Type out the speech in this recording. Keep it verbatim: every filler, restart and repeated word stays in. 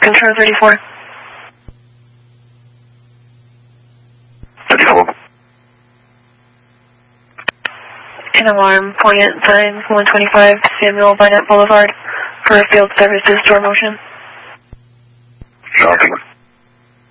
Control thirty-four. thirty-four. An alarm, point at sign one twenty-five Samuel Barnett Boulevard for field services door motion. Nothing.